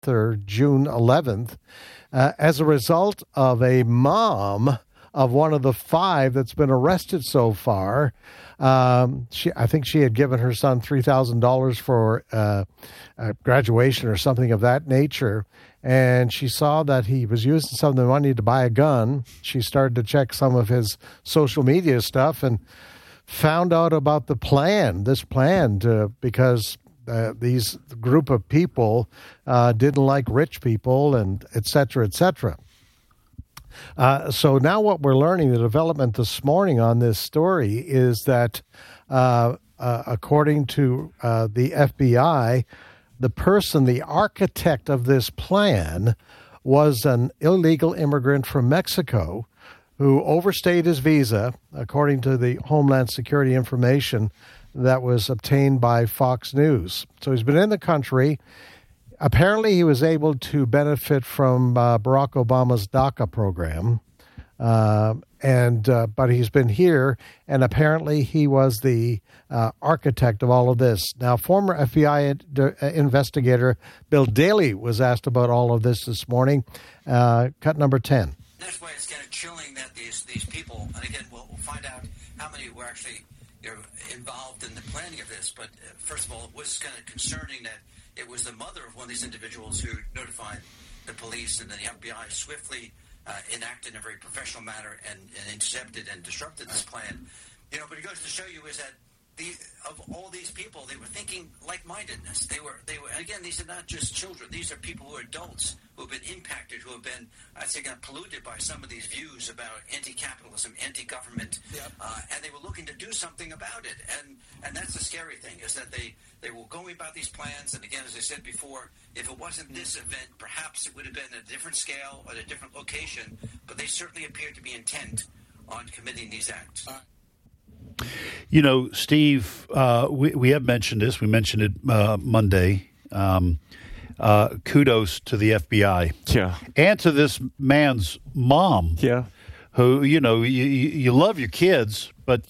or June 11th as a result of a mom of one of the 5 that's been arrested so far. I think she had given her son $3,000 for graduation or something of that nature, and she saw that he was using some of the money to buy a gun. She started to check some of his social media stuff and found out about this plan because these group of people didn't like rich people, and et cetera, et cetera. So now what we're learning, the development this morning on this story, is that according to the FBI, the architect of this plan was an illegal immigrant from Mexico who overstayed his visa, according to the Homeland Security information that was obtained by Fox News. So he's been in the country. Apparently, he was able to benefit from Barack Obama's DACA program, but he's been here, and apparently he was the architect of all of this. Now, former FBI investigator Bill Daley was asked about all of this morning. Cut number 10. That's why it's kind of chilling that these people, and again, we'll find out how many were actually involved in the planning of this. But first of all, it was kind of concerning that it was the mother of one of these individuals who notified the police, and then the FBI swiftly enacted in a very professional manner and intercepted and disrupted this plan. But it goes to show you is that of all these people, they were thinking like-mindedness. They were. Again, these are not just children. These are people who are adults who have been impacted, who have been, I'd say, polluted by some of these views about anti-capitalism, anti-government, and they were looking to do something about it. And that's the scary thing, is that they were going about these plans. And again, as I said before, if it wasn't this event, perhaps it would have been at a different scale or at a different location. But they certainly appeared to be intent on committing these acts. Steve, we have mentioned this. We mentioned it Monday. Kudos to the FBI. Yeah. And to this man's mom. Yeah. Who, you love your kids, but,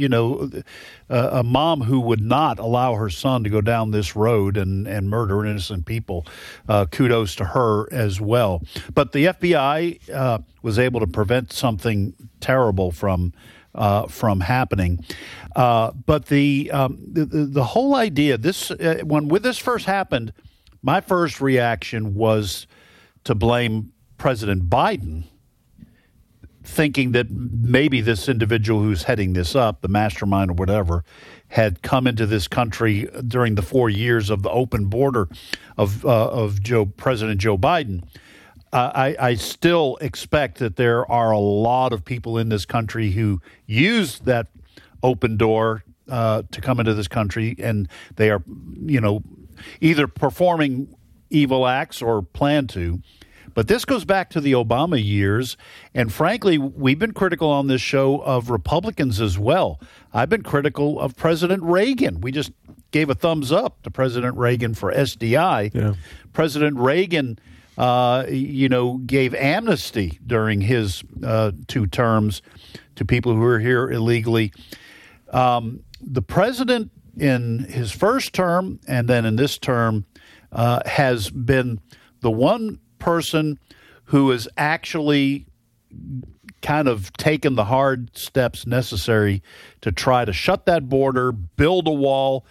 a mom who would not allow her son to go down this road and murder innocent people, kudos to her as well. But the FBI was able to prevent something terrible from happening. But the whole idea, when this first happened, my first reaction was to blame President Biden, thinking that maybe this individual who's heading this up, the mastermind or whatever, had come into this country during the 4 years of the open border of President Joe Biden. I still expect that there are a lot of people in this country who use that open door to come into this country, and they are, either performing evil acts or plan to. But this goes back to the Obama years, and frankly, we've been critical on this show of Republicans as well. I've been critical of President Reagan. We just gave a thumbs up to President Reagan for SDI. Yeah. President Reagan gave amnesty during his 2 terms to people who were here illegally. The president in his first term and then in this term has been the one person who has actually kind of taken the hard steps necessary to try to shut that border, build a wall.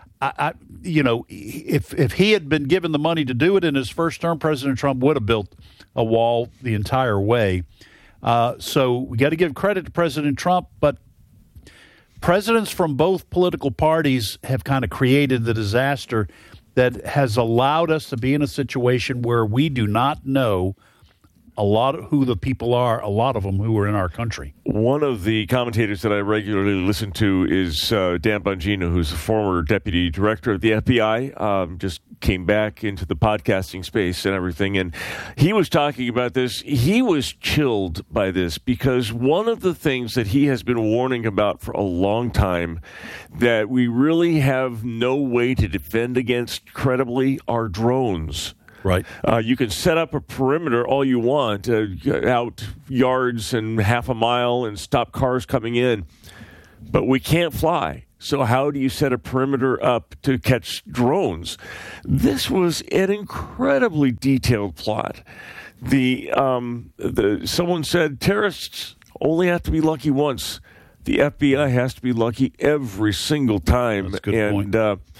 If he had been given the money to do it in his first term, President Trump would have built a wall the entire way. So we got to give credit to President Trump, but presidents from both political parties have kind of created the disaster that has allowed us to be in a situation where we do not know a lot of who the people are, a lot of them who are in our country. One of the commentators that I regularly listen to is Dan Bongino, who's a former deputy director of the FBI, just came back into the podcasting space and everything, and he was talking about this. He was chilled by this because one of the things that he has been warning about for a long time that we really have no way to defend against credibly are drones. Right. You can set up a perimeter all you want, out yards and half a mile and stop cars coming in, but we can't fly. So how do you set a perimeter up to catch drones? This was an incredibly detailed plot. Someone said terrorists only have to be lucky once. The FBI has to be lucky every single time. That's a good point.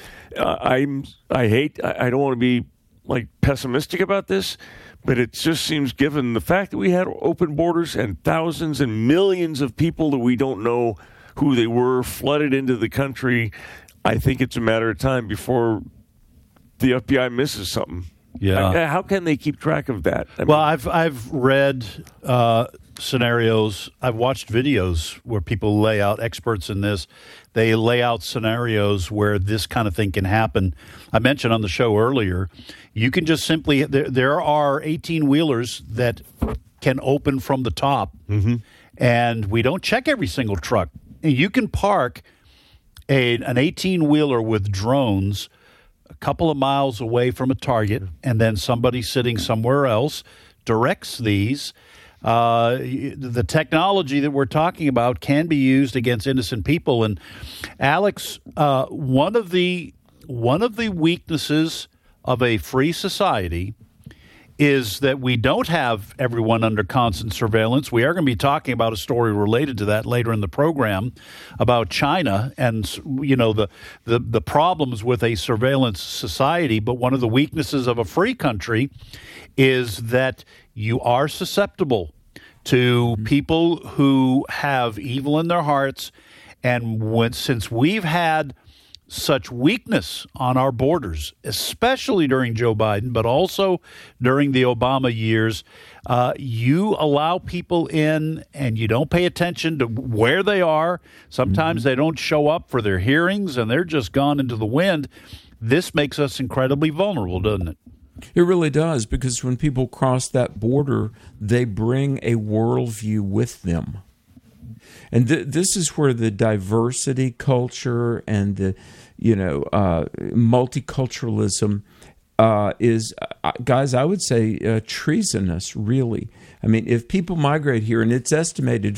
I don't want to be like pessimistic about this, but it just seems, given the fact that we had open borders and thousands and millions of people that we don't know who they were flooded into the country, I think it's a matter of time before the FBI misses something. Yeah. How can they keep track of that? I've read scenarios. I've watched videos where people lay out, experts in this, they lay out scenarios where this kind of thing can happen. I mentioned on the show earlier, you can just simply, there are 18-wheelers that can open from the top, and we don't check every single truck. You can park an 18-wheeler with drones a couple of miles away from a target, and then somebody sitting somewhere else directs these. The technology that we're talking about can be used against innocent people. And Alex, one of the weaknesses of a free society is that we don't have everyone under constant surveillance. We are going to be talking about a story related to that later in the program about China and, you know, the problems with a surveillance society. But one of the weaknesses of a free country is that you are susceptible to people who have evil in their hearts. And since we've had such weakness on our borders, especially during Joe Biden, but also during the Obama years, you allow people in and you don't pay attention to where they are. Sometimes they don't show up for their hearings and they're just gone into the wind. This makes us incredibly vulnerable, doesn't it? It really does, because when people cross that border, they bring a worldview with them. And this is where the diversity culture and the, multiculturalism is, guys, I would say treasonous, really. I mean, if people migrate here, and it's estimated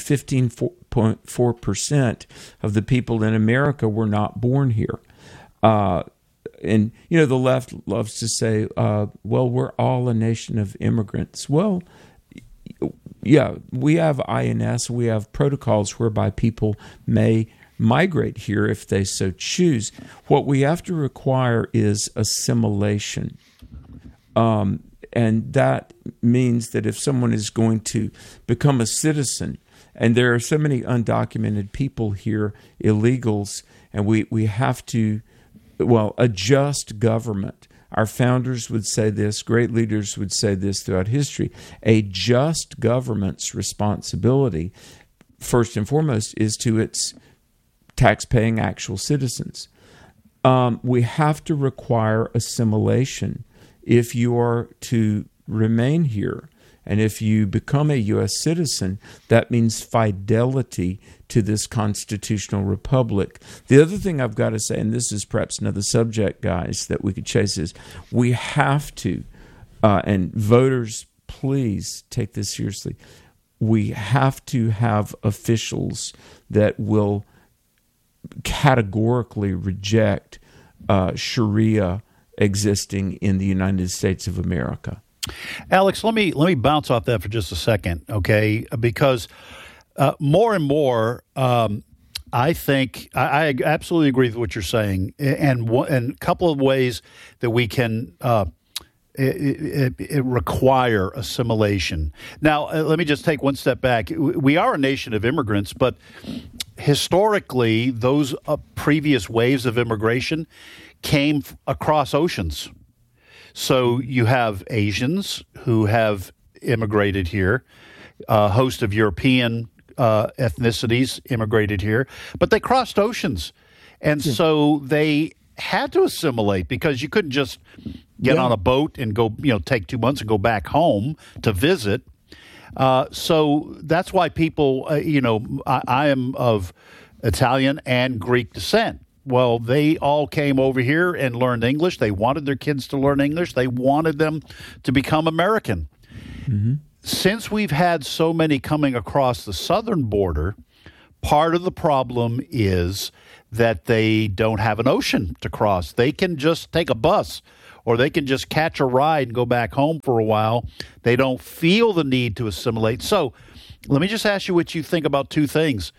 15.4% of the people in America were not born here. And, the left loves to say, well, we're all a nation of immigrants. Well, yeah, we have INS, we have protocols whereby people may migrate here if they so choose. What we have to require is assimilation. And that means that if someone is going to become a citizen, and there are so many undocumented people here, illegals, and we have to, adjust government. Our founders would say this, great leaders would say this throughout history. A just government's responsibility, first and foremost, is to its tax-paying actual citizens. We have to require assimilation if you are to remain here. And if you become a U.S. citizen, that means fidelity to this constitutional republic. The other thing I've got to say, and this is perhaps another subject, guys, that we could chase, is we have to, and voters, please take this seriously, we have to have officials that will categorically reject Sharia existing in the United States of America. Alex, let me bounce off that for just a second, okay? Because more and more, I think I absolutely agree with what you're saying, and a couple of ways that we can require assimilation. Now, let me just take one step back. We are a nation of immigrants, but historically, those previous waves of immigration came across oceans. So you have Asians who have immigrated here, a host of European ethnicities immigrated here, but they crossed oceans. And so they had to assimilate because you couldn't just get on a boat and go, take 2 months and go back home to visit. So that's why people, I am of Italian and Greek descent. Well, they all came over here and learned English. They wanted their kids to learn English. They wanted them to become American. Mm-hmm. Since we've had so many coming across the southern border, Part of the problem is that they don't have an ocean to cross. They can just take a bus or they can just catch a ride and go back home for a while. They don't feel the need to assimilate. So let me just ask you what you think about two things.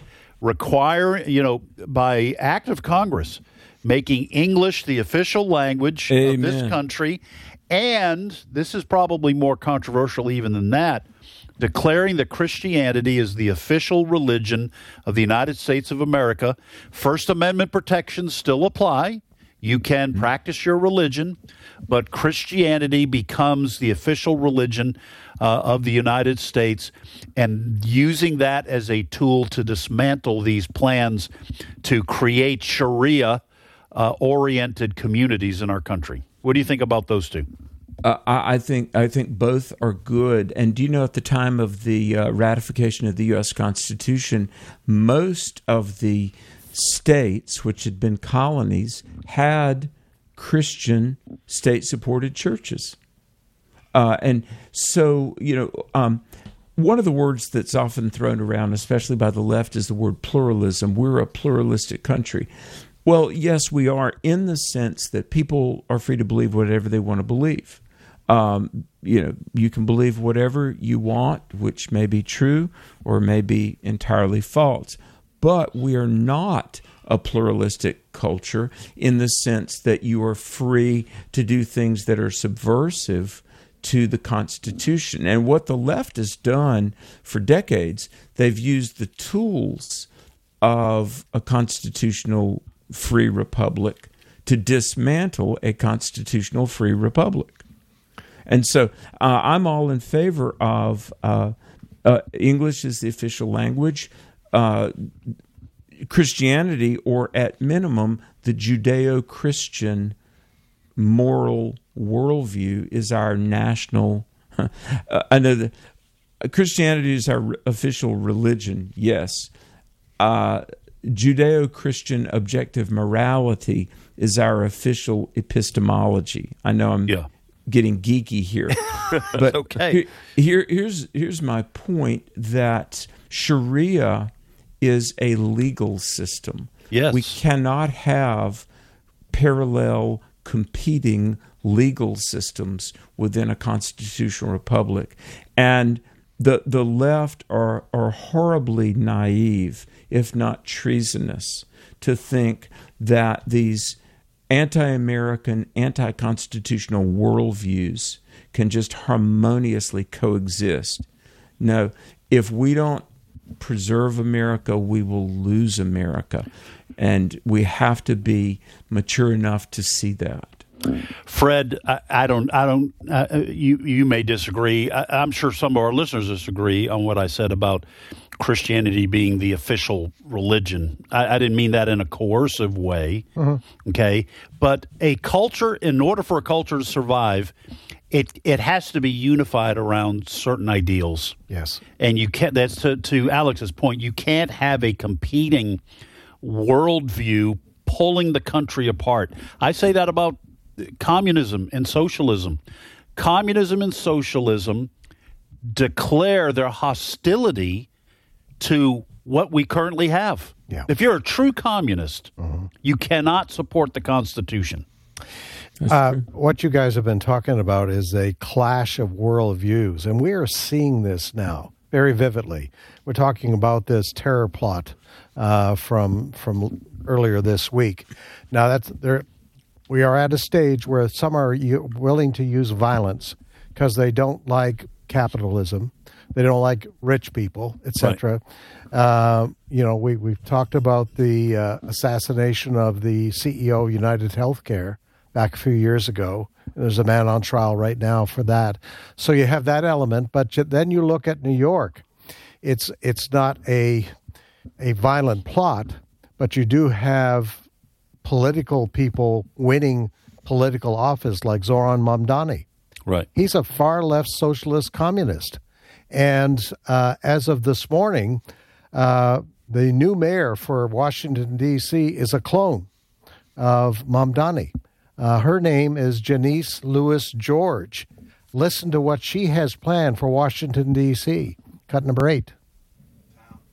By act of Congress, making English the official language of this country, and this is probably more controversial even than that, declaring that Christianity is the official religion of the United States of America. First Amendment protections still apply. You can practice your religion, but Christianity becomes the official religion of the United States, and using that as a tool to dismantle these plans to create Sharia-oriented communities in our country. What do you think about those two? I think both are good. And do you know, at the time of the ratification of the U.S. Constitution, most of the states, which had been colonies, had Christian state-supported churches. And so, one of the words that's often thrown around, especially by the left, is the word pluralism. We're a pluralistic country. Well, yes, we are, in the sense that people are free to believe whatever they want to believe. You can believe whatever you want, which may be true or may be entirely false. But we are not a pluralistic culture in the sense that you are free to do things that are subversive to the Constitution. And what the left has done for decades, they've used the tools of a constitutional free republic to dismantle a constitutional free republic. And so I'm all in favor of English as the official language, Christianity, or at minimum, the Judeo-Christian moral worldview is our national. I know that Christianity is our official religion, yes. Judeo-Christian objective morality is our official epistemology. I know I'm getting geeky here, but okay. Here's my point, that Sharia is a legal system. Yes. We cannot have parallel competing legal systems within a constitutional republic. And the left are horribly naive, if not treasonous, to think that these anti-American, anti-constitutional worldviews can just harmoniously coexist. No, if we don't preserve America, we will lose America. And we have to be mature enough to see that. Fred, you may disagree. I'm sure some of our listeners disagree on what I said about Christianity being the official religion. I didn't mean that in a coercive way, okay? But a culture, in order for a culture to survive, it has to be unified around certain ideals. Yes. And you can't, that's to Alex's point, you can't have a competing worldview pulling the country apart. I say that about communism and socialism. Communism and socialism declare their hostility to what we currently have. Yeah. If you're a true communist, you cannot support the Constitution. What you guys have been talking about is a clash of worldviews, and we are seeing this now very vividly. We're talking about this terror plot from earlier this week. Now, we are at a stage where some are willing to use violence because they don't like capitalism, they don't like rich people, etc. Right. We've talked about the assassination of the CEO of United Healthcare back a few years ago. There's a man on trial right now for that. So you have that element, but then you look at New York. It's not a violent plot, but you do have political people winning political office like Zoran Mamdani. Right. He's a far left socialist communist. And as of this morning, the new mayor for Washington, D.C. is a clone of Mamdani. Her name is Janice Lewis George. Listen to what she has planned for Washington, D.C. Cut number 8.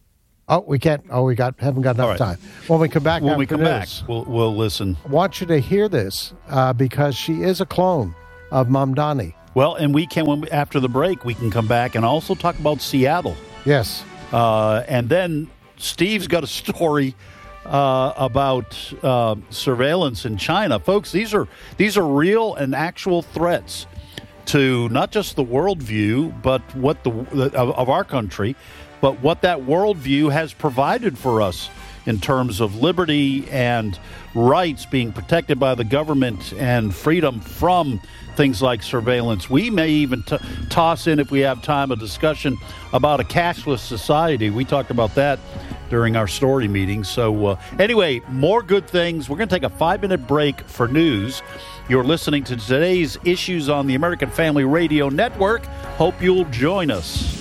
Oh, we can't. Oh, haven't got enough right. time. When we come back, we'll listen. I want you to hear this because she is a clone of Mamdani. Well, and after the break, we can come back and also talk about Seattle. Yes. And then Steve's got a story about surveillance in China. Folks, these are real and actual threats to not just the worldview, but what of our country, but what that worldview has provided for us in terms of liberty and rights being protected by the government and freedom from things like surveillance. We may even toss in, if we have time, a discussion about a cashless society. We talked about that during our story meeting. So anyway, more good things. We're going to take a 5-minute break for news. You're listening to today's Issues on the American Family Radio Network. Hope you'll join us.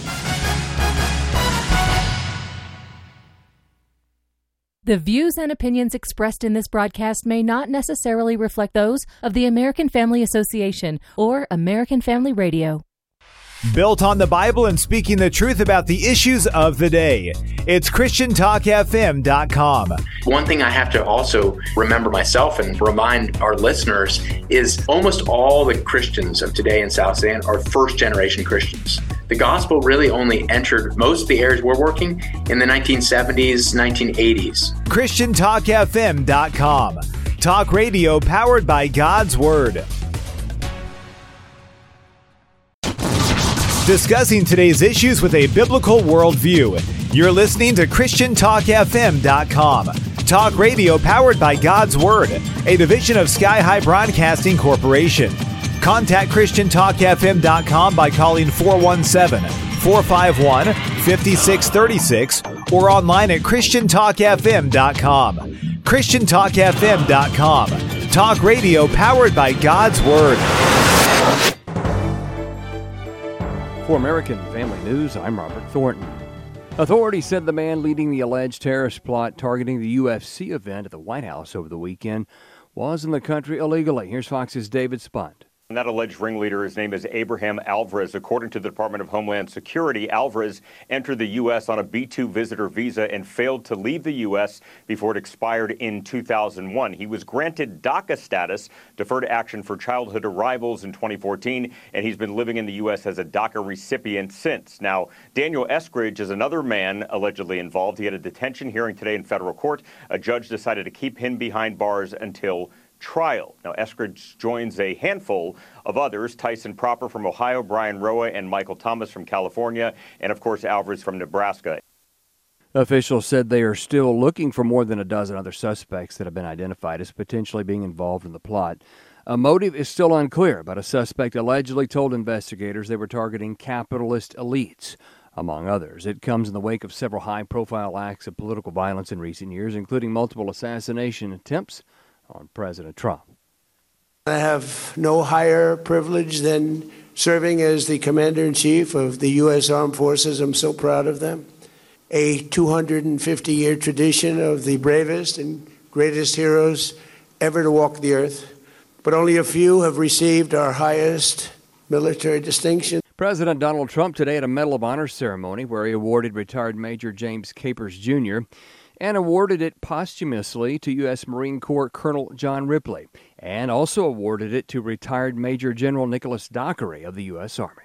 The views and opinions expressed in this broadcast may not necessarily reflect those of the American Family Association or American Family Radio. Built on the Bible and speaking the truth about the issues of the day. It's ChristianTalkFM.com. One thing I have to also remember myself and remind our listeners is almost all the Christians of today in South Sudan are first-generation Christians. The gospel really only entered most of the areas we're working in the 1970s, 1980s. ChristianTalkFM.com. Talk radio powered by God's Word. Discussing today's issues with a biblical worldview. You're listening to ChristianTalkFM.com. Talk radio powered by God's Word, a division of Sky High Broadcasting Corporation. Contact ChristianTalkFM.com by calling 417-451-5636 or online at ChristianTalkFM.com. ChristianTalkFM.com. Talk radio powered by God's Word. For American Family News, I'm Robert Thornton. Authorities said the man leading the alleged terrorist plot targeting the UFC event at the White House over the weekend was in the country illegally. Here's Fox's David Spunt. And that alleged ringleader, his name is Abraham Alvarez. According to the Department of Homeland Security, Alvarez entered the U.S. on a B-2 visitor visa and failed to leave the U.S. before it expired in 2001. He was granted DACA status, deferred action for childhood arrivals, in 2014, and he's been living in the U.S. as a DACA recipient since. Now, Daniel Eskridge is another man allegedly involved. He had a detention hearing today in federal court. A judge decided to keep him behind bars until trial. Now, Eskridge joins a handful of others, Tyson Proper from Ohio, Brian Roa, and Michael Thomas from California, and, of course, Alvarez from Nebraska. Officials said they are still looking for more than a dozen other suspects that have been identified as potentially being involved in the plot. A motive is still unclear, but a suspect allegedly told investigators they were targeting capitalist elites, among others. It comes in the wake of several high-profile acts of political violence in recent years, including multiple assassination attempts on President Trump. I have no higher privilege than serving as the Commander-in-Chief of the U.S. Armed Forces. I'm so proud of them. A 250-year tradition of the bravest and greatest heroes ever to walk the earth. But only a few have received our highest military distinction. President Donald Trump today at a Medal of Honor ceremony where he awarded retired Major James Capers Jr. and awarded it posthumously to U.S. Marine Corps Colonel John Ripley, and also awarded it to retired Major General Nicholas Dockery of the U.S. Army.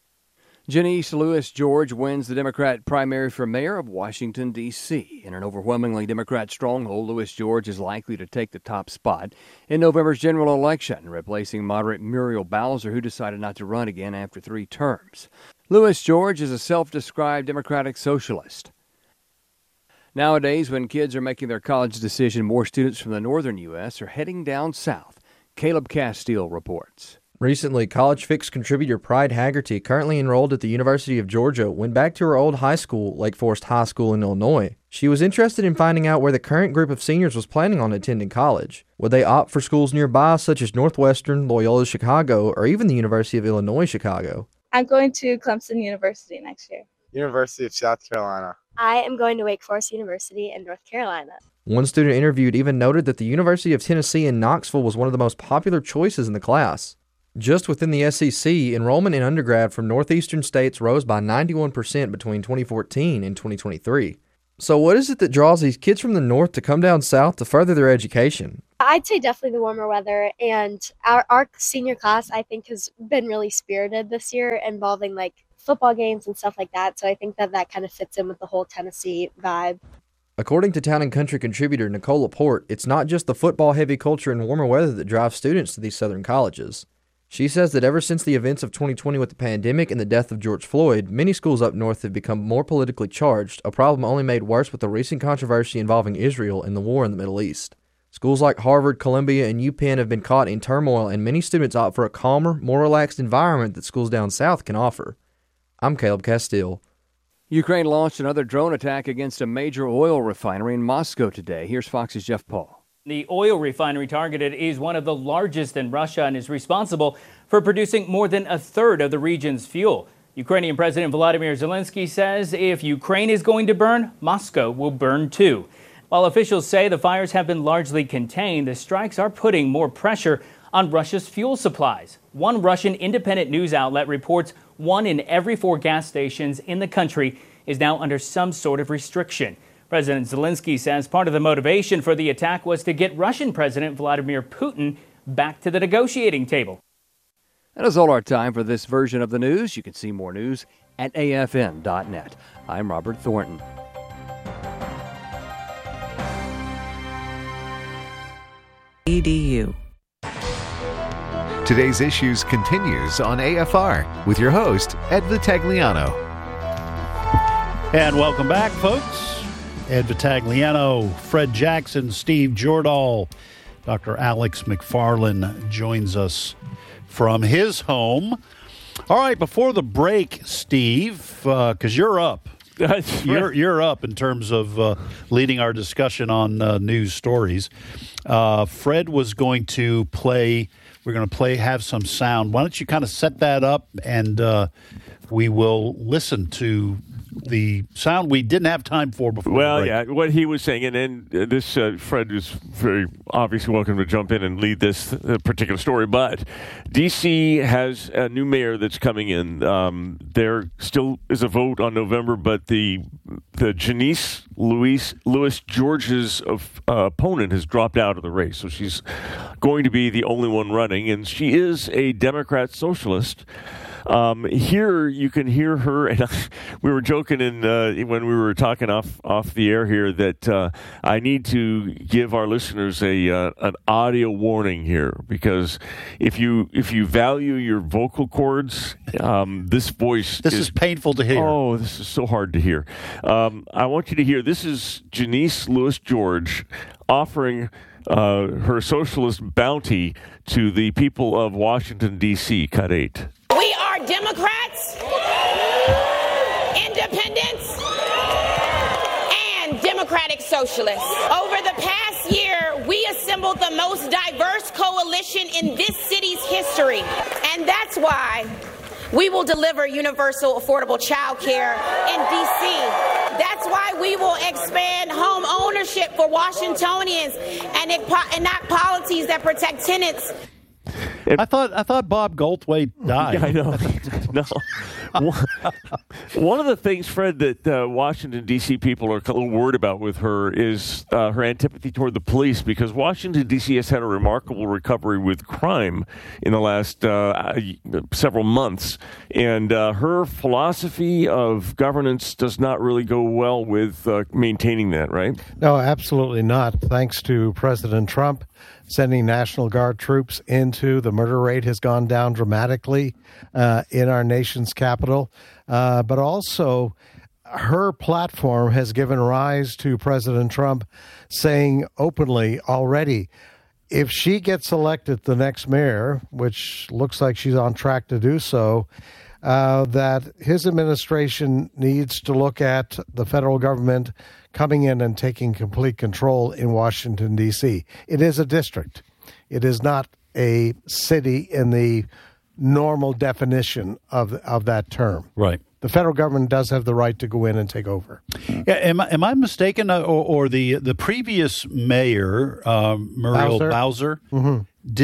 Janice Lewis George wins the Democrat primary for mayor of Washington, D.C. In an overwhelmingly Democrat stronghold, Lewis George is likely to take the top spot in November's general election, replacing moderate Muriel Bowser, who decided not to run again after 3 terms. Lewis George is a self-described Democratic socialist. Nowadays, when kids are making their college decision, more students from the northern U.S. are heading down south. Caleb Castile reports. Recently, College Fix contributor Pride Haggerty, currently enrolled at the University of Georgia, went back to her old high school, Lake Forest High School in Illinois. She was interested in finding out where the current group of seniors was planning on attending college. Would they opt for schools nearby, such as Northwestern, Loyola Chicago, or even the University of Illinois Chicago? I'm going to Clemson University next year. University of South Carolina. I am going to Wake Forest University in North Carolina. One student interviewed even noted that the University of Tennessee in Knoxville was one of the most popular choices in the class. Just within the SEC, enrollment in undergrad from northeastern states rose by 91% between 2014 and 2023. So what is it that draws these kids from the north to come down south to further their education? I'd say definitely the warmer weather, and our senior class, I think, has been really spirited this year, involving like football games and stuff like that. So I think that kind of fits in with the whole Tennessee vibe. According to Town & Country contributor Nicole Laporte, it's not just the football-heavy culture and warmer weather that drives students to these southern colleges. She says that ever since the events of 2020 with the pandemic and the death of George Floyd, many schools up north have become more politically charged, a problem only made worse with the recent controversy involving Israel and the war in the Middle East. Schools like Harvard, Columbia, and UPenn have been caught in turmoil, and many students opt for a calmer, more relaxed environment that schools down south can offer. I'm Caleb Castile. Ukraine launched another drone attack against a major oil refinery in Moscow today. Here's Fox's Jeff Paul. The oil refinery targeted is one of the largest in Russia and is responsible for producing more than a third of the region's fuel. Ukrainian President Volodymyr Zelensky says if Ukraine is going to burn, Moscow will burn too. While officials say the fires have been largely contained, the strikes are putting more pressure on Russia's fuel supplies. One Russian independent news outlet reports 1 in every 4 gas stations in the country is now under some sort of restriction. President Zelensky says part of the motivation for the attack was to get Russian President Vladimir Putin back to the negotiating table. That is all our time for this version of the news. You can see more news at afn.net. I'm Robert Thornton. EDU. Today's Issues continues on AFR with your host, Ed Vitagliano. And welcome back, folks. Ed Vitagliano, Fred Jackson, Steve Jordahl. Dr. Alex McFarland joins us from his home. All right, before the break, Steve, because you're up. You're up in terms of leading our discussion on news stories. Fred was going to play. We're going to have some sound. Why don't you kind of set that up, and we will listen to the sound we didn't have time for before. Well, yeah, what he was saying, and this Fred is very obviously welcome to jump in and lead this particular story, but D.C. has a new mayor that's coming in. There still is a vote on November, but the Janice Lewis George's opponent has dropped out of the race, so she's going to be the only one running, and she is a Democrat socialist. Here you can hear her, and we were joking when we were talking off the air here that I need to give our listeners an audio warning here, because if you value your vocal cords, this voice is painful to hear. Oh, this is so hard to hear. I want you to hear. This is Janice Lewis George offering her socialist bounty to the people of Washington, D.C. Cut 8. We are Democrats, independents, and democratic socialists. Over the past year, we assembled the most diverse coalition in this city's history. And that's why we will deliver universal affordable child care in D.C. That's why we will expand home ownership for Washingtonians and enact policies that protect tenants. I thought Bob Goldthwait died. Yeah, I know. No. One of the things, Fred, that Washington, D.C. people are a little worried about with her is her antipathy toward the police, because Washington, D.C. has had a remarkable recovery with crime in the last several months. And her philosophy of governance does not really go well with maintaining that, right? No, absolutely not. Thanks to President Trump sending National Guard troops into, the murder rate has gone down dramatically in our nation's capital. But also, her platform has given rise to President Trump saying openly already, if she gets elected the next mayor, which looks like she's on track to do so, that his administration needs to look at the federal government coming in and taking complete control in Washington, D.C. It is a district. It is not a city in the normal definition of that term. Right. The federal government does have the right to go in and take over. Yeah, am I mistaken? Or the previous mayor, Muriel Bowser, mm-hmm.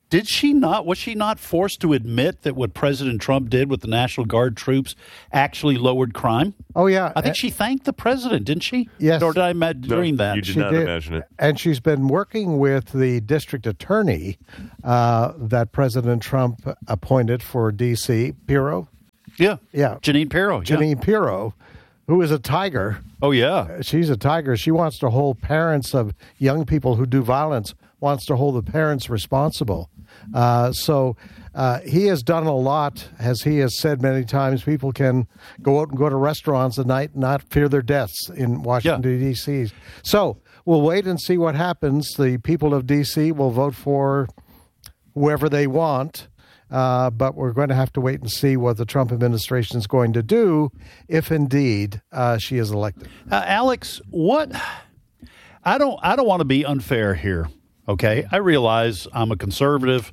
Did she not? Was she not forced to admit that what President Trump did with the National Guard troops actually lowered crime? Oh, yeah. I think she thanked the president, didn't she? Yes. Or did I dream that? You did not imagine it. And she's been working with the district attorney that President Trump appointed for D.C., Pirro. Yeah. Yeah. Jeanine Pirro. Jeanine Pirro, who is a tiger. Oh, yeah. She's a tiger. She wants to hold parents of young people who do violence, wants to hold the parents responsible. So he has done a lot. As he has said many times, people can go out and go to restaurants at night and not fear their deaths in Washington, D.C. So we'll wait and see what happens. The people of D.C. will vote for whoever they want, but we're going to have to wait and see what the Trump administration is going to do if indeed she is elected. Alex, what? I don't want to be unfair here. Okay, I realize I'm a conservative.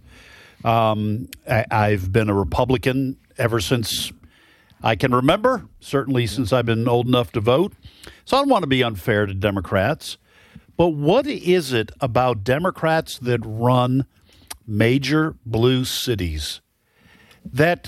I've been a Republican ever since I can remember, certainly since I've been old enough to vote. So I don't want to be unfair to Democrats. But what is it about Democrats that run major blue cities that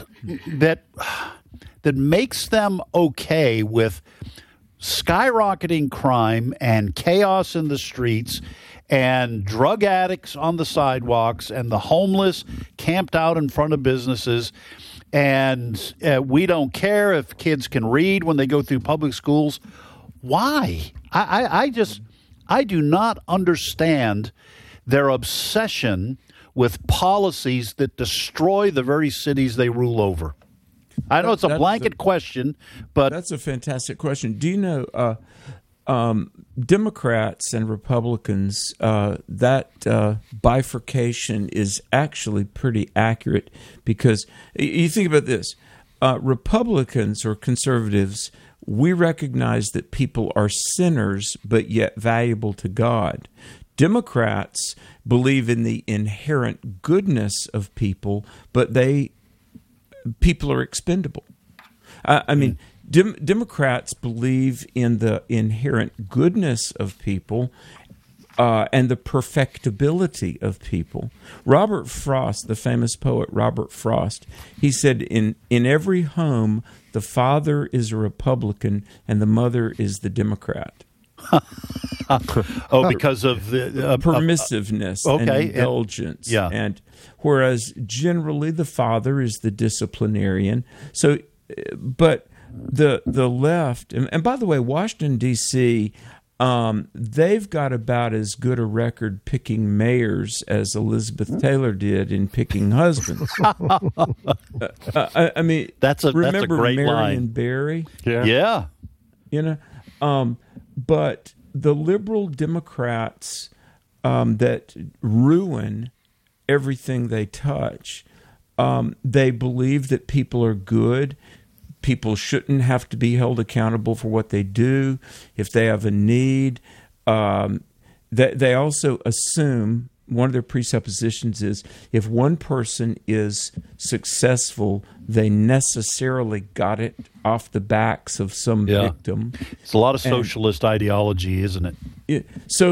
makes them okay with skyrocketing crime and chaos in the streets and drug addicts on the sidewalks and the homeless camped out in front of businesses, and we don't care if kids can read when they go through public schools? Why? I do not understand their obsession with policies that destroy the very cities they rule over. I know it's a blanket question, but that's a fantastic question. Do you know Democrats and Republicans, that bifurcation is actually pretty accurate, because you think about this. Republicans or conservatives, we recognize that people are sinners but yet valuable to God. Democrats believe in the inherent goodness of people, but people are expendable. Democrats believe in the inherent goodness of people and the perfectibility of people. Robert Frost, the famous poet Robert Frost, he said, in every home, the father is a Republican and the mother is the Democrat. Because of the permissiveness and indulgence. And whereas generally the father is the disciplinarian. So, but the left, and by the way, Washington, D.C., they've got about as good a record picking mayors as Elizabeth Taylor did in picking husbands. That's a great Marion line. Barry? Yeah. But the liberal Democrats that ruin everything they touch, they believe that people are good. People shouldn't have to be held accountable for what they do. If they have a need, they also assume, one of their presuppositions is, if one person is successful, they necessarily got it off the backs of some victim. It's a lot of socialist ideology, isn't it?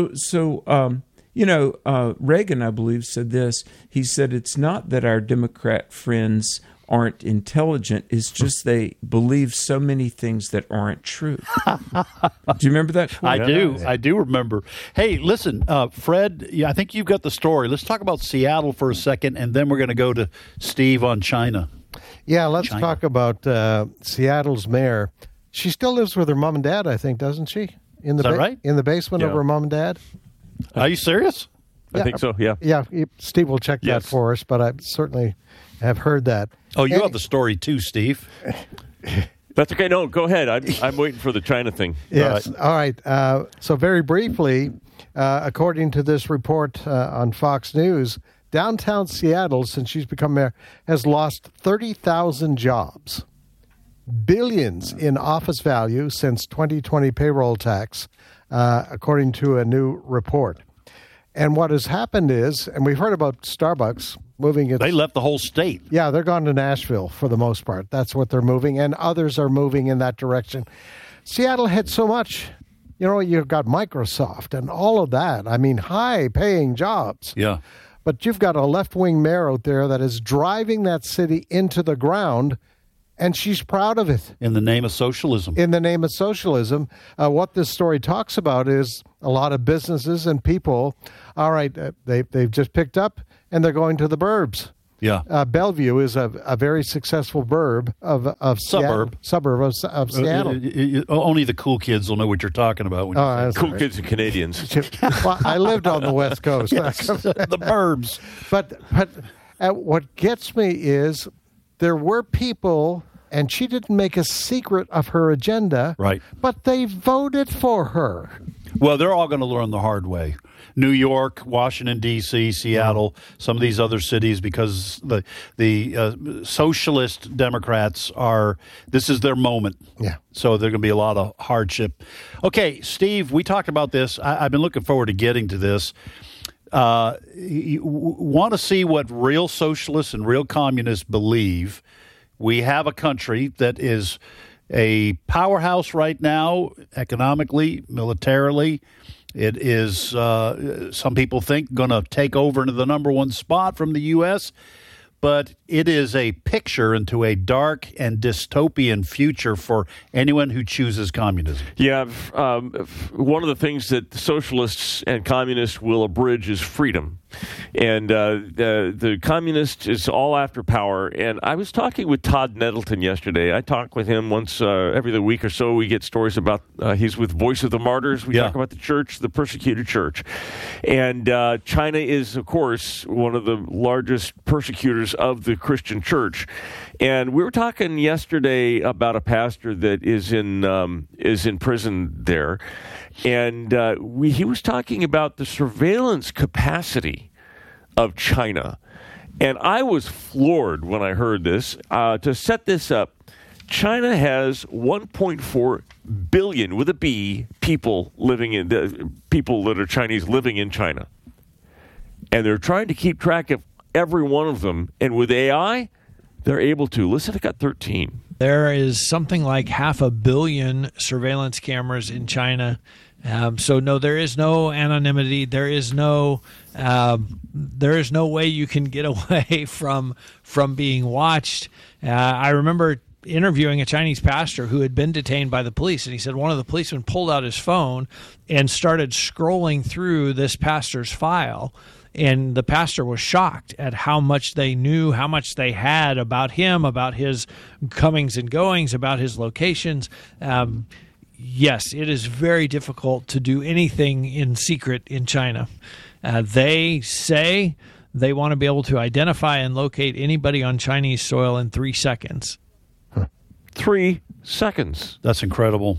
Reagan, I believe, said this. He said, it's not that our Democrat friends aren't intelligent, it's just they believe so many things that aren't true. Do you remember that quote? I do remember. Hey, listen, Fred, I think you've got the story. Let's talk about Seattle for a second, and then we're going to go to Steve on China. Yeah, let's talk about Seattle's mayor. She still lives with her mom and dad, I think, doesn't she? Is that right? In the basement of her mom and dad? Are you serious? I think so, yeah. Yeah, Steve will check that for us, but I certainly have heard that. Oh, you have the story too, Steve. That's okay. No, go ahead. I'm waiting for the China thing. Yes. All right. So very briefly, according to this report on Fox News, downtown Seattle, since she's become mayor, has lost 30,000 jobs, billions in office value since 2020 payroll tax, according to a new report. And what has happened is, and we've heard about Starbucks moving its... They left the whole state. Yeah, they're gone to Nashville for the most part. That's what they're moving, and others are moving in that direction. Seattle had so much. You've got Microsoft and all of that. I mean, high-paying jobs. Yeah. but you've got a left-wing mayor out there that is driving that city into the ground, and she's proud of it. In the name of socialism. In the name of socialism. What this story talks about is a lot of businesses and people, all right, they've just picked up, and they're going to the burbs. Yeah. Bellevue is a very successful suburb of Seattle. Only the cool kids will know what you're talking about. When you say cool kids and Canadians. Well, I lived on the West Coast. Yes, the burbs. But what gets me is there were people, and she didn't make a secret of her agenda. Right. But they voted for her. Well, they're all going to learn the hard way. New York, Washington, D.C., Seattle, some of these other cities, because the socialist Democrats this is their moment. Yeah. So there's going to be a lot of hardship. Okay, Steve, we talked about this. I've been looking forward to getting to this. You want to see what real socialists and real communists believe. We have a country that is a powerhouse right now, economically, militarily. It is, some people think, going to take over into the number one spot from the U.S., but it is a picture into a dark and dystopian future for anyone who chooses communism. Yeah, one of the things that socialists and communists will abridge is freedom. And the communist is all after power. And I was talking with Todd Nettleton yesterday. I talk with him once every week or so. We get stories about, he's with Voice of the Martyrs. We talk about the church, the persecuted church. And China is, of course, one of the largest persecutors of the Christian church. And we were talking yesterday about a pastor that is in prison there. And he was talking about the surveillance capacity of China. And I was floored when I heard this. To set this up, China has 1.4 billion, with a B, people that are Chinese living in China. And they're trying to keep track of every one of them. And with AI, they're able to. Listen, I got 13. There is something like 500 million surveillance cameras in China. So no, there is no anonymity. There is no way you can get away from being watched. I remember interviewing a Chinese pastor who had been detained by the police, and he said one of the policemen pulled out his phone and started scrolling through this pastor's file. And the pastor was shocked at how much they knew, how much they had about him, about his comings and goings, about his locations. Yes, it is very difficult to do anything in secret in China. They say they want to be able to identify and locate anybody on Chinese soil in 3 seconds. 3 seconds. That's incredible.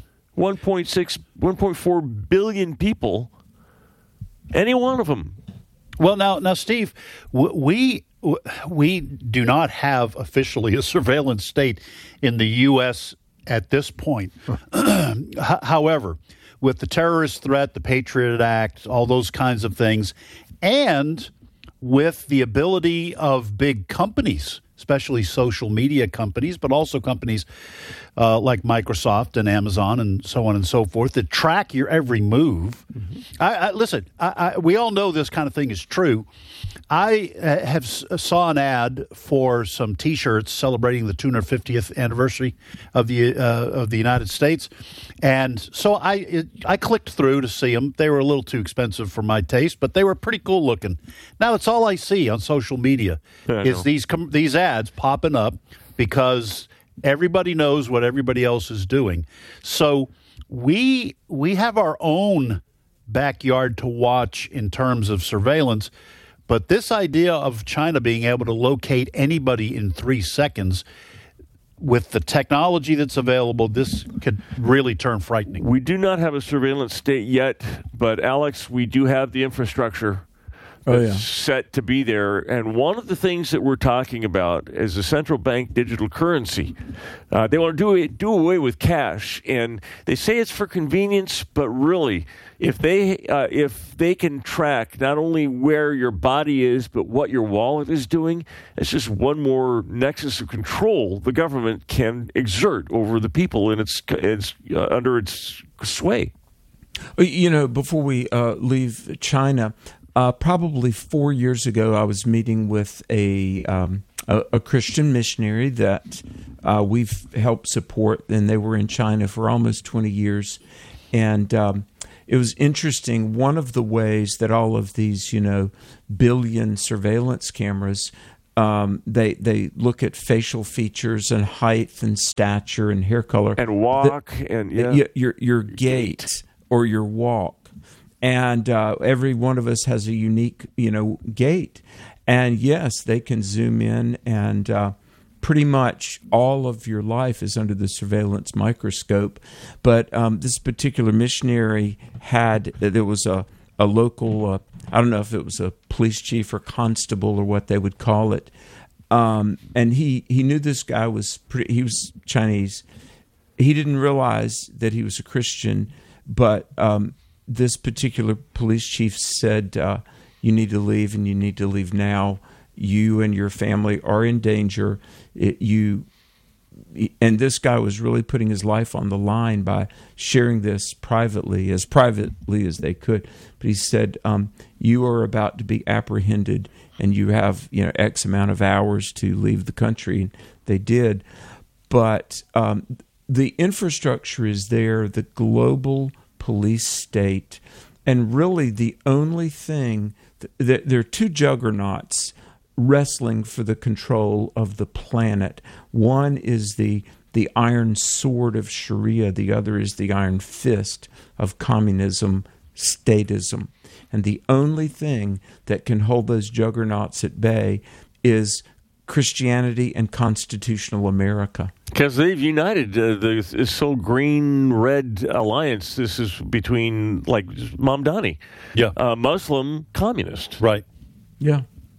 1.4 billion people, any one of them. Well, now, Steve, we do not have officially a surveillance state in the U.S. at this point. However, with the terrorist threat, the Patriot Act, all those kinds of things, and with the ability of big companies, especially social media companies, but also companies like Microsoft and Amazon and so on and so forth that track your every move. Mm-hmm. Listen, we all know this kind of thing is true. I saw an ad for some T-shirts celebrating the 250th anniversary of the United States, and so I clicked through to see them. They were a little too expensive for my taste, but they were pretty cool looking. Now that's all I see on social media is these ads popping up because everybody knows what everybody else is doing. So we have our own backyard to watch in terms of surveillance. But this idea of China being able to locate anybody in 3 seconds with the technology that's available, this could really turn frightening. We do not have a surveillance state yet, but Alex, we do have the infrastructure set to be there. And one of the things that we're talking about is a central bank digital currency. They want to do away with cash, and they say it's for convenience, but really, if they can track not only where your body is, but what your wallet is doing, it's just one more nexus of control the government can exert over the people in its under its sway. You know, before we leave China, Probably 4 years ago, I was meeting with a Christian missionary that we've helped support, and they were in China for almost 20 years. And it was interesting. One of the ways that all of these, billion surveillance cameras, they look at facial features and height and stature and hair color and walk your gait or your walk. And every one of us has a unique, gait. And yes, they can zoom in, and pretty much all of your life is under the surveillance microscope. But this particular missionary there was a local, I don't know if it was a police chief or constable or what they would call it. And he knew this guy he was Chinese. He didn't realize that he was a Christian, but this particular police chief said, you need to leave, and you need to leave now. You and your family are in danger. And this guy was really putting his life on the line by sharing this privately as they could. But he said, you are about to be apprehended, and you have X amount of hours to leave the country. And they did. But the infrastructure is there, the global police state, and really the only thing there are two juggernauts wrestling for the control of the planet. One is the iron sword of Sharia, the other is the iron fist of communism, statism. And the only thing that can hold those juggernauts at bay is Christianity and constitutional America. Because they've united this so green-red alliance. This is between, like, Mamdani. Yeah. Muslim communist. Right. Yeah.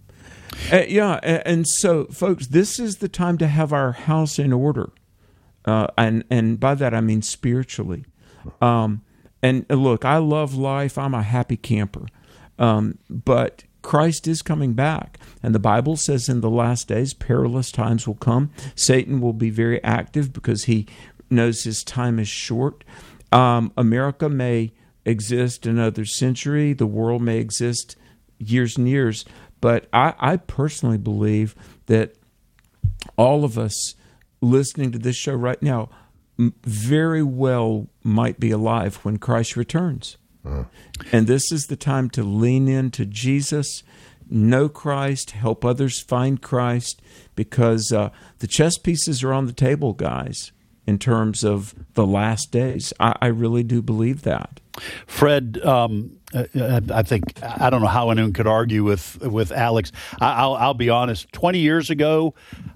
And so, folks, this is the time to have our house in order. And by that I mean spiritually. And look, I love life. I'm a happy camper. But Christ is coming back. And the Bible says in the last days, perilous times will come. Satan will be very active because he knows his time is short. America may exist another century. The world may exist years and years. But I personally believe that all of us listening to this show right now very well might be alive when Christ returns. And this is the time to lean into Jesus, know Christ, help others find Christ, because the chess pieces are on the table, guys, in terms of the last days. I really do believe that. Fred, I think, I don't know how anyone could argue with Alex. I'll be honest. 20 years ago,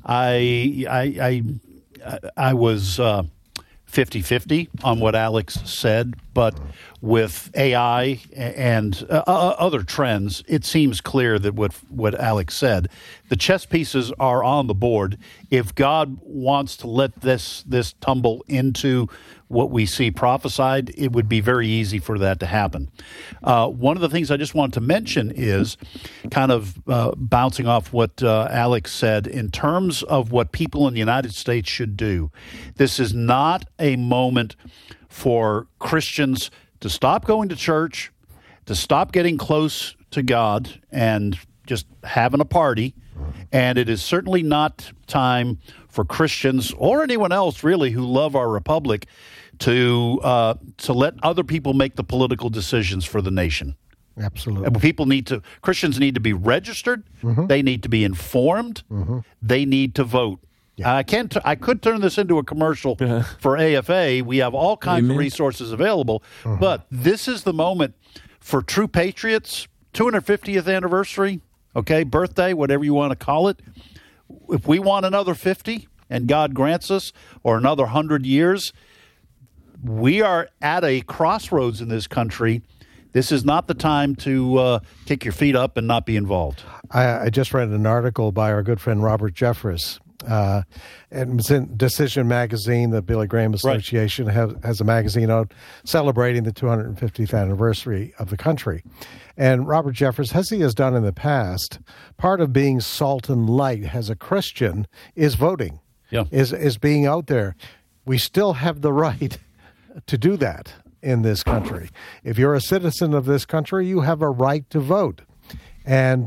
I was 50-50 on what Alex said, but with AI and other trends, it seems clear that what Alex said, the chess pieces are on the board. If God wants to let this tumble into what we see prophesied, it would be very easy for that to happen. One of the things I just wanted to mention is kind of bouncing off what Alex said in terms of what people in the United States should do. This is not a moment for Christians to stop going to church, to stop getting close to God and just having a party. And it is certainly not time for Christians or anyone else really who love our republic to let other people make the political decisions for the nation. Absolutely. Christians need to be registered. Mm-hmm. They need to be informed. Mm-hmm. They need to vote. Yeah. I could turn this into a commercial for AFA. We have all kinds of resources available, but this is the moment for true patriots. 250th anniversary, birthday, whatever you want to call it. If we want another 50, and God grants us, or another 100 years, we are at a crossroads in this country. This is not the time to kick your feet up and not be involved. I just read an article by our good friend Robert Jeffress. And it was in Decision Magazine. The Billy Graham Association has a magazine out celebrating the 250th anniversary of the country. And Robert Jeffress, as he has done in the past, part of being salt and light as a Christian is voting, is being out there. We still have the right to do that in this country. If you're a citizen of this country, you have a right to vote. And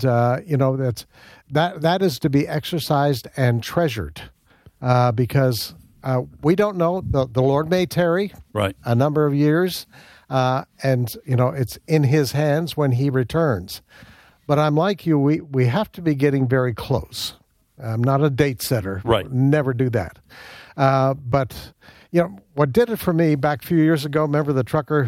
that is to be exercised and treasured, because we don't know. The Lord may tarry a number of years, and it's in His hands when He returns. But I'm like you. We have to be getting very close. I'm not a date setter. Right. Never do that. But what did it for me back a few years ago? Remember the trucker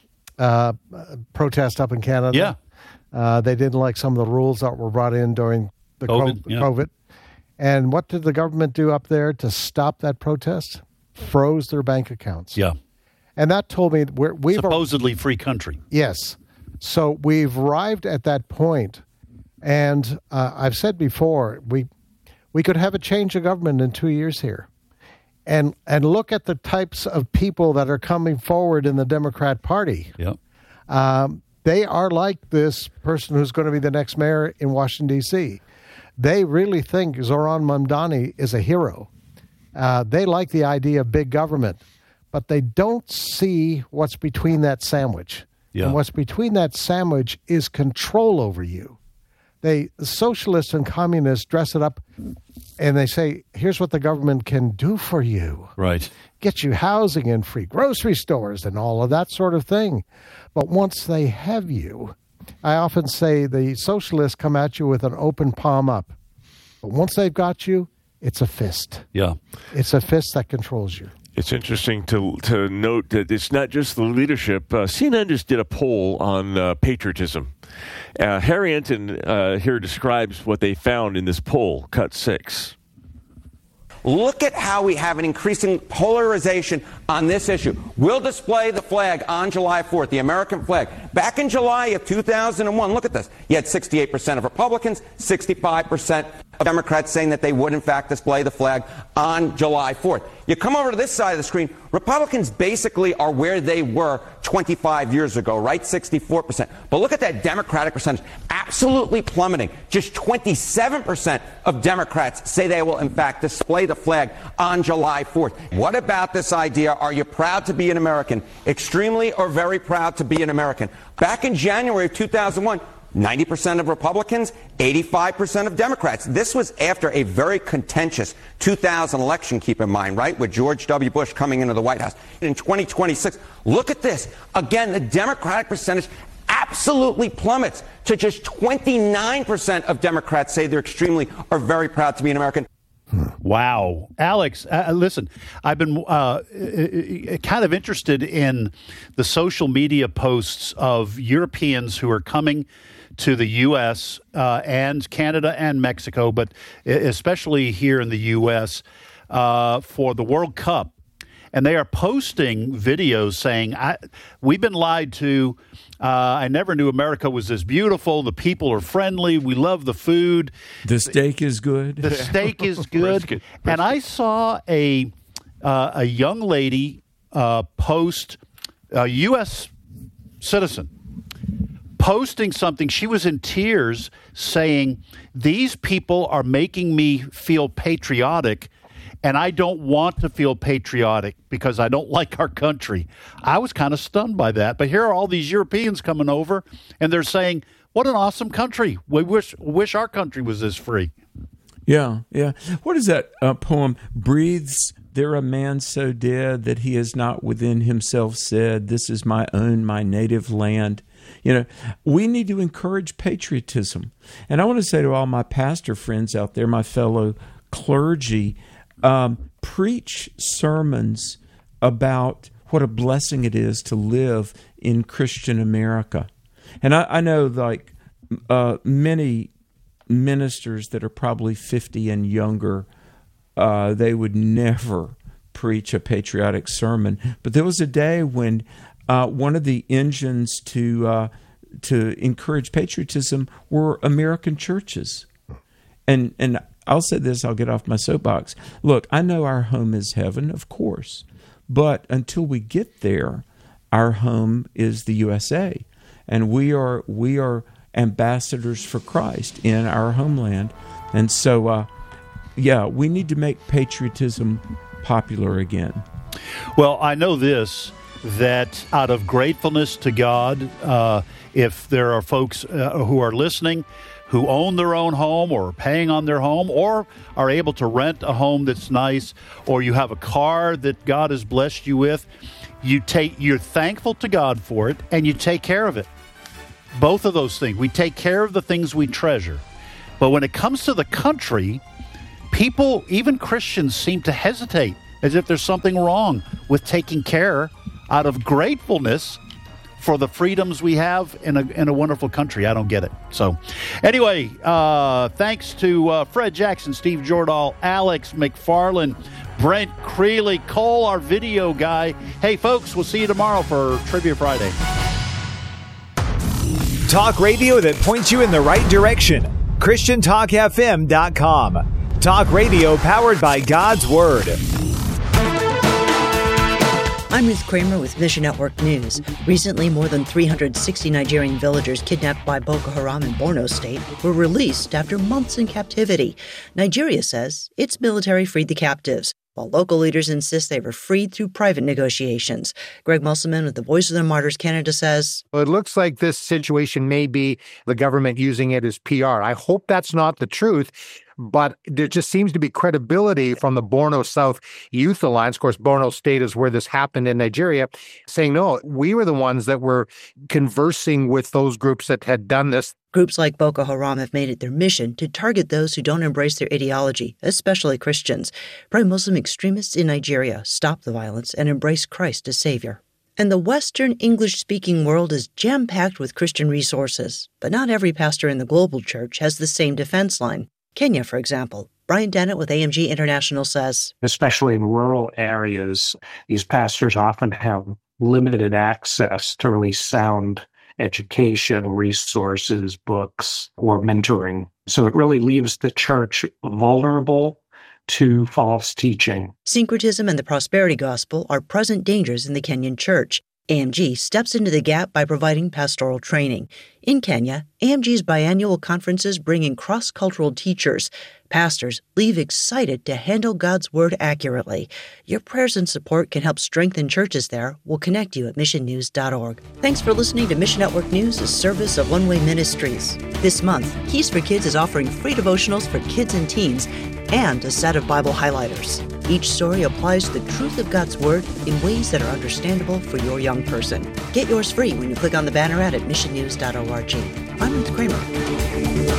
protest up in Canada? Yeah. They didn't like some of the rules that were brought in during the COVID. And what did the government do up there to stop that protest? Froze their bank accounts. Yeah. And that told me we've supposedly free country. Yes. So we've arrived at that point. And I've said before, we could have a change of government in 2 years here. And look at the types of people that are coming forward in the Democrat Party. Yeah. They are like this person who's going to be the next mayor in Washington, D.C. They really think Zoran Mamdani is a hero. They like the idea of big government, but they don't see what's between that sandwich. Yeah. And what's between that sandwich is control over you. The socialists and communists dress it up and they say, here's what the government can do for you. Right. Get you housing and free grocery stores and all of that sort of thing. But once they have you, I often say the socialists come at you with an open palm up. But once they've got you, it's a fist. Yeah. It's a fist that controls you. It's interesting to note that it's not just the leadership. CNN just did a poll on patriotism. Harry Enton here describes what they found in this poll, cut 6. Look at how we have an increasing polarization on this issue. We'll display the flag on July 4th, the American flag. Back in July of 2001, look at this. You had 68% of Republicans, 65% of Democrats saying that they would, in fact, display the flag on July 4th. You come over to this side of the screen, Republicans basically are where they were 25 years ago, right? 64%. But look at that Democratic percentage, absolutely plummeting. Just 27% of Democrats say they will, in fact, display the flag on July 4th. What about this idea? Are you proud to be an American? Extremely or very proud to be an American? Back in January of 2001, 90% of Republicans, 85% of Democrats. This was after a very contentious 2000 election, keep in mind, right, with George W. Bush coming into the White House. In 2026, look at this. Again, the Democratic percentage absolutely plummets to just 29% of Democrats say they're extremely or very proud to be an American. Wow. Alex, listen, I've been kind of interested in the social media posts of Europeans who are coming to the U.S. And Canada and Mexico, but especially here in the U.S. For the World Cup. And they are posting videos saying, we've been lied to. I never knew America was this beautiful. The people are friendly. We love the food. The steak is good. The steak is good. Brisket. And I saw a young lady post, a U.S. citizen, posting something. She was in tears saying, these people are making me feel patriotic, and I don't want to feel patriotic because I don't like our country. I was kind of stunned by that. But here are all these Europeans coming over, and they're saying, what an awesome country. We wish our country was this free. Yeah, yeah. What is that poem? Breathes there a man so dead that he has not within himself said, this is my own, my native land. You know, we need to encourage patriotism. And I want to say to all my pastor friends out there, my fellow clergy, preach sermons about what a blessing it is to live in Christian America. And I know, like, many ministers that are probably 50 and younger, they would never preach a patriotic sermon. But there was a day when one of the engines to encourage patriotism were American churches. And I'll say this, I'll get off my soapbox. Look, I know our home is heaven, of course. But until we get there, our home is the USA. And we are ambassadors for Christ in our homeland. And so, we need to make patriotism popular again. Well, I know this. that out of gratefulness to God, if there are folks who are listening who own their own home or are paying on their home or are able to rent a home that's nice, or you have a car that God has blessed you with, you're thankful to God for it and you take care of it. Both of those things. We take care of the things we treasure. But when it comes to the country, people, even Christians, seem to hesitate as if there's something wrong with taking care out of gratefulness for the freedoms we have in a wonderful country. I don't get it. So anyway, thanks to Fred Jackson, Steve Jordahl, Alex McFarland, Brent Creeley, Cole, our video guy. Hey, folks, we'll see you tomorrow for Trivia Friday. Talk radio that points you in the right direction. ChristianTalkFM.com. Talk radio powered by God's Word. I'm Ruth Kramer with Mission Network News. Recently, more than 360 Nigerian villagers kidnapped by Boko Haram in Borno State were released after months in captivity. Nigeria says its military freed the captives, while local leaders insist they were freed through private negotiations. Greg Musselman with the Voice of the Martyrs Canada says, Well, it looks like this situation may be the government using it as PR. I hope that's not the truth, but there just seems to be credibility from the Borno South Youth Alliance. Of course, Borno State is where this happened in Nigeria, saying, no, we were the ones that were conversing with those groups that had done this. Groups like Boko Haram have made it their mission to target those who don't embrace their ideology, especially Christians. Pro-Muslim extremists in Nigeria stop the violence and embrace Christ as Savior. And the Western English-speaking world is jam-packed with Christian resources, but not every pastor in the global church has the same defense line. Kenya, for example. Brian Dennett with AMG International says, especially in rural areas, these pastors often have limited access to really sound education, resources, books, or mentoring. So it really leaves the church vulnerable to false teaching. Syncretism and the prosperity gospel are present dangers in the Kenyan church. AMG steps into the gap by providing pastoral training. In Kenya, AMG's biannual conferences bring in cross-cultural teachers. Pastors leave excited to handle God's Word accurately. Your prayers and support can help strengthen churches there. We'll connect you at missionnews.org. Thanks for listening to Mission Network News, a service of One Way Ministries. This month, Keys for Kids is offering free devotionals for kids and teens and a set of Bible highlighters. Each story applies the truth of God's Word in ways that are understandable for your young person. Get yours free when you click on the banner ad at missionnews.org. I'm Ruth Kramer.